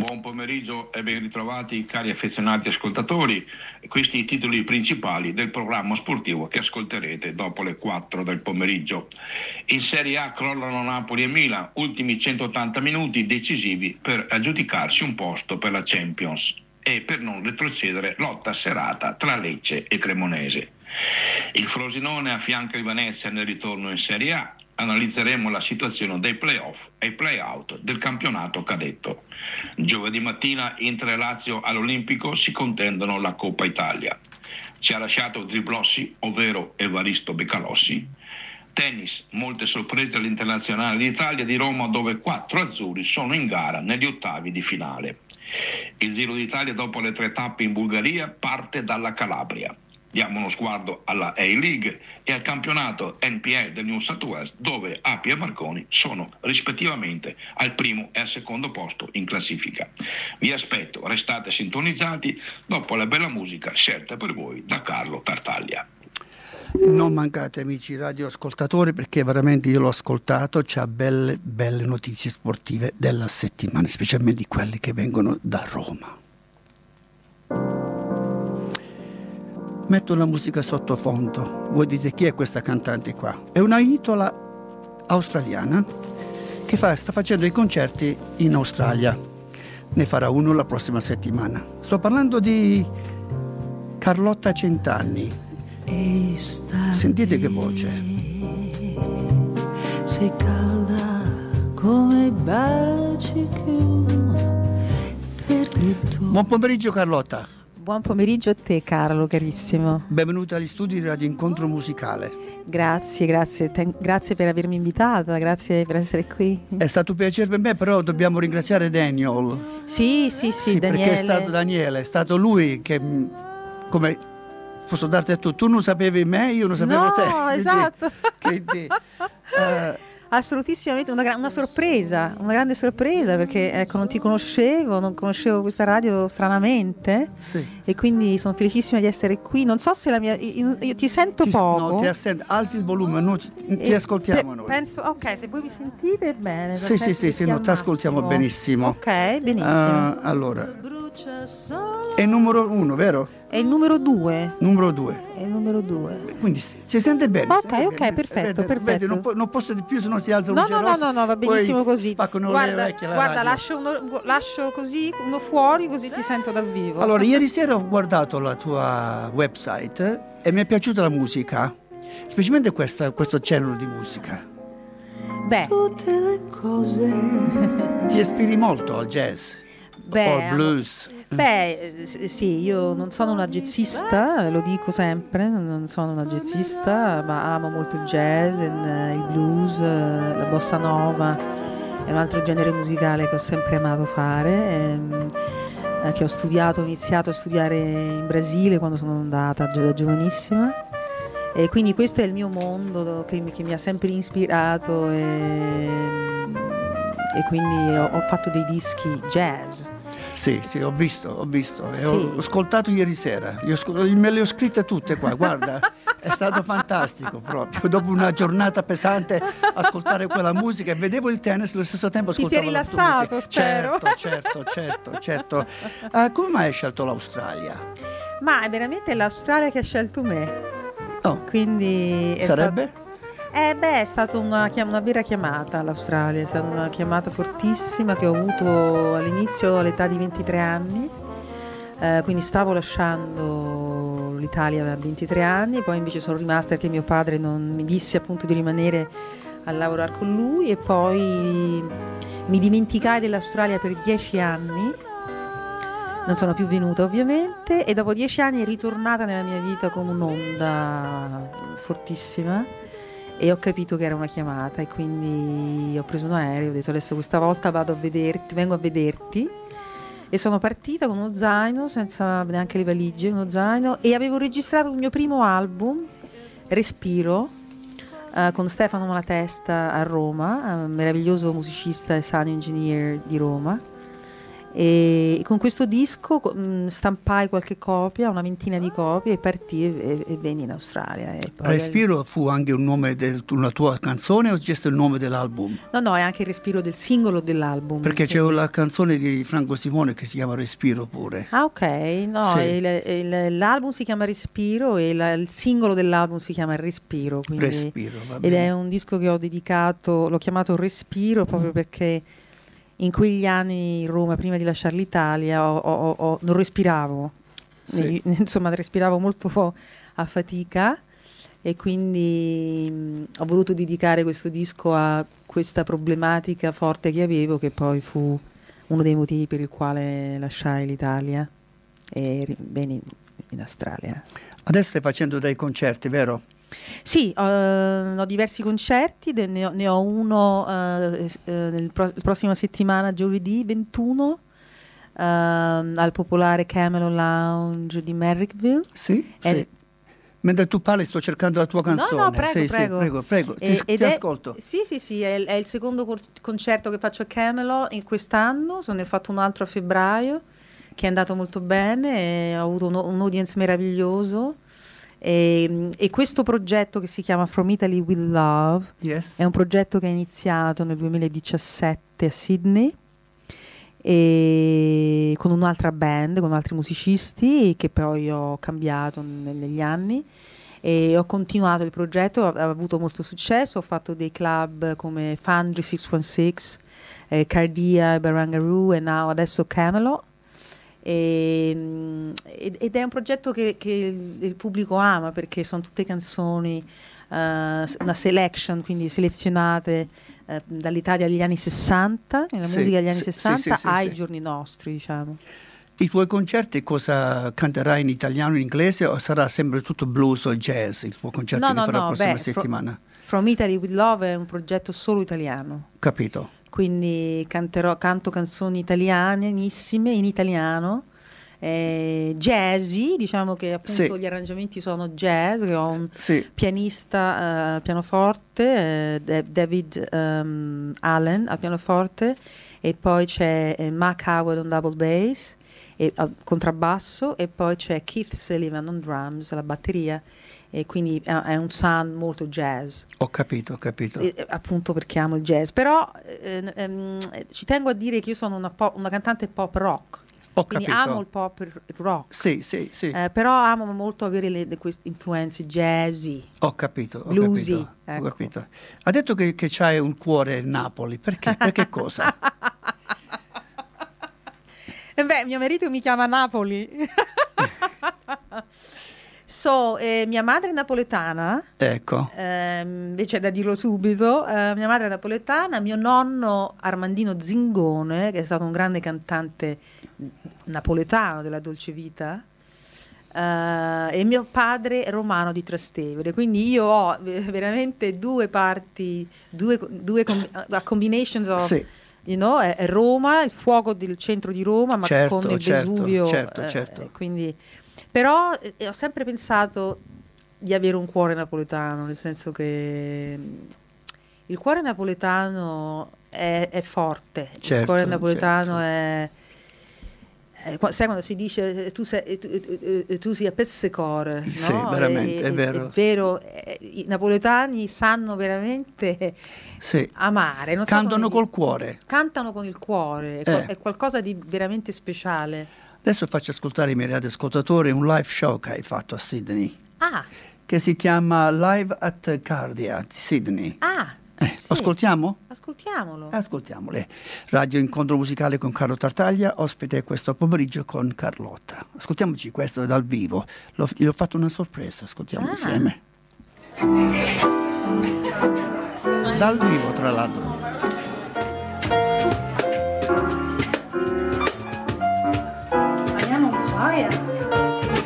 Buon pomeriggio e ben ritrovati cari affezionati ascoltatori. Questi i titoli principali del programma sportivo che ascolterete dopo le 4 del pomeriggio. In Serie A crollano Napoli e Milan, ultimi 180 minuti decisivi per aggiudicarsi un posto per la Champions e per non retrocedere lotta serrata tra Lecce e Cremonese. Il Frosinone affianca il Venezia nel ritorno in Serie A. Analizzeremo la situazione dei play-off e play-out del campionato cadetto. Giovedì mattina Inter e Lazio all'Olimpico si contendono la Coppa Italia. Ci ha lasciato Driblossi, ovvero Evaristo Becalossi. Tennis, molte sorprese all'Internazionale d'Italia di Roma, dove 4 azzurri sono in gara negli ottavi di finale. Il Giro d'Italia dopo le 3 tappe in Bulgaria parte dalla Calabria. Diamo uno sguardo alla A-League e al campionato NPL del New South Wales, dove Api e Marconi sono rispettivamente al primo e al secondo posto in classifica. Vi aspetto, restate sintonizzati dopo la bella musica scelta per voi da Carlo Tartaglia. Non mancate amici radioascoltatori, perché veramente io l'ho ascoltato, c'ha belle notizie sportive della settimana, specialmente di quelli che vengono da Roma. Metto la musica sottofondo. Voi dite chi è questa cantante qua? È una itola australiana che sta facendo i concerti in Australia. Ne farà uno la prossima settimana. Sto parlando di Carlotta Centanni. Sentite che voce. Sei calda come i baci che ho perduto. Buon pomeriggio Carlotta. Buon pomeriggio a te Carlo, carissimo. Benvenuta agli studi di Radio Incontro Musicale. Grazie per avermi invitata, grazie per essere qui. È stato un piacere per me, però dobbiamo ringraziare Daniel. Sì, Daniele. Perché è stato Daniele, è stato lui che, come posso darti a tu non sapevi me, io non sapevo te. No, esatto. Quindi, assolutissimamente una sorpresa, una grande sorpresa, perché ecco, non conoscevo questa radio stranamente, sì. E quindi sono felicissima di essere qui. Non so se la mia, io ti sento poco. No, alzi il volume, ti ascoltiamo noi. Penso, ok, se voi mi sentite bene. Sì, no, ti ascoltiamo benissimo. Ok, benissimo. Allora, è il numero 1, vero? È il numero 2. È il numero 2. Quindi si sente bene. Ok, perfetto. Vedi, non posso di più, se no si alza un No, va benissimo così. Guarda, lascio così uno fuori, così ti sento dal vivo. Allora, ieri sera ho guardato la tua website e mi è piaciuta la musica, specialmente questo genere di musica. Beh, tutte le cose. Ti ispiri molto al jazz o al blues. Beh, sì, io non sono una jazzista, lo dico sempre, non sono una jazzista, ma amo molto il jazz, il blues, la bossa nova, è un altro genere musicale che ho sempre amato fare, che ho iniziato a studiare in Brasile quando sono andata da giovanissima, e quindi questo è il mio mondo che mi ha sempre ispirato, e quindi ho fatto dei dischi jazz. Sì, ho visto. Sì. Ho ascoltato ieri sera, me le ho scritte tutte qua, guarda, è stato fantastico proprio. Dopo una giornata pesante ascoltare quella musica, e vedevo il tennis allo stesso tempo ascoltavo. Ti sei rilassato, spero. Certo. Come mai hai scelto l'Australia? Ma è veramente l'Australia che ha scelto me. Oh, quindi sarebbe? È stata una vera chiamata all'Australia, è stata una chiamata fortissima che ho avuto all'inizio all'età di 23 anni, quindi stavo lasciando l'Italia a 23 anni, poi invece sono rimasta perché mio padre non mi disse appunto di rimanere a lavorare con lui, e poi mi dimenticai dell'Australia per 10 anni, non sono più venuta ovviamente, e dopo 10 anni è ritornata nella mia vita come un'onda fortissima. E ho capito che era una chiamata, e quindi ho preso un aereo, ho detto adesso questa volta vengo a vederti, e sono partita con uno zaino, senza neanche le valigie, uno zaino, e avevo registrato il mio primo album, Respiro, con Stefano Malatesta a Roma, meraviglioso musicista e sound engineer di Roma, E con questo disco stampai qualche copia, una ventina di copie, e partii e venni in Australia. E poi Respiro fu anche un nome di una tua canzone o giusto il nome dell'album? No, è anche il respiro del singolo dell'album. Perché c'è la canzone di Franco Simone che si chiama Respiro pure. Ah, ok, no, Sì. l'album si chiama Respiro e il singolo dell'album si chiama Respiro. Quindi, Respiro, va ed bene. è un disco che ho dedicato, l'ho chiamato Respiro proprio perché in quegli anni in Roma, prima di lasciare l'Italia, non respiravo, Sì. insomma respiravo molto a fatica, e quindi ho voluto dedicare questo disco a questa problematica forte che avevo, che poi fu uno dei motivi per il quale lasciai l'Italia e venni in Australia. Adesso stai facendo dei concerti, vero? Sì, ho diversi concerti, ne ho uno la prossima settimana, giovedì 21, al popolare Camelot Lounge di Merrickville. Sì, Ed- sì. Mentre tu parli sto cercando la tua canzone. No, prego, Sì, prego. Sì, prego. Ed Ti è- ascolto. Sì, è il secondo concerto che faccio a Camelot in quest'anno, ne ho fatto un altro a febbraio, che è andato molto bene, ho avuto un audience meraviglioso. E questo progetto, che si chiama From Italy with Love, Yes. è un progetto che è iniziato nel 2017 a Sydney, e con un'altra band, con altri musicisti che poi ho cambiato negli anni, e ho continuato il progetto, ha avuto molto successo, ho fatto dei club come Foundry 616, Cardia e Barangaroo, e adesso Camelot. Ed è un progetto che il pubblico ama, perché sono tutte canzoni, una selection, quindi selezionate dall'Italia degli anni 60, nella Sì, musica degli anni sì, 60 sì, ai sì. giorni nostri, diciamo. I tuoi concerti cosa canterai in italiano, in inglese, o sarà sempre tutto blues o jazz il tuo concerto che farà la prossima settimana? From Italy with Love è un progetto solo italiano, Capito. quindi canto canzoni italianissime in italiano, jazzy, diciamo che appunto Sì. gli arrangiamenti sono jazz, che ho un Sì. pianista pianoforte, David Allen al pianoforte, e poi c'è Mac Howard on double bass e contrabbasso, e poi c'è Keith Sullivan on drums alla batteria, e quindi è un sound molto jazz. Ho capito. Appunto perché amo il jazz, però ci tengo a dire che io sono una cantante pop rock. Ho Quindi capito. amo il pop e il rock. Sì. Però amo molto avere queste influenze jazzy. Ho capito. Bluesy, Ho ecco. capito. Ha detto che c'hai un cuore in Napoli. Perché? Per che cosa? Beh, mio marito mi chiama Napoli. Mia madre è napoletana, Ecco. invece è da dirlo subito. Mia madre è napoletana, mio nonno Armandino Zingone, che è stato un grande cantante napoletano della dolce vita, e mio padre è romano di Trastevere, quindi io ho veramente due parti, combinations of, Sì. è Roma, il fuoco del centro di Roma, ma Certo, con il certo, Vesuvio, certo. quindi, però ho sempre pensato di avere un cuore napoletano, nel senso che il cuore napoletano è forte, il Certo, cuore napoletano certo. sai quando si dice tu sei a pezzecore, Sì, no? veramente, è vero. È vero, i napoletani sanno veramente Sì. amare, non so Cantano come col dire. cuore. Cantano con il cuore, è qualcosa di veramente speciale. Adesso faccio ascoltare ai miei radioascoltatori un live show che hai fatto a Sydney, Ah, che si chiama Live at Cardia di Sydney. sì. Ascoltiamo? Ascoltiamolo. Ascoltiamole. Radio Incontro Musicale con Carlo Tartaglia, ospite questo pomeriggio con Carlotta. Ascoltiamoci questo dal vivo. Gli ho fatto una sorpresa, ascoltiamo insieme. Dal vivo, tra l'altro.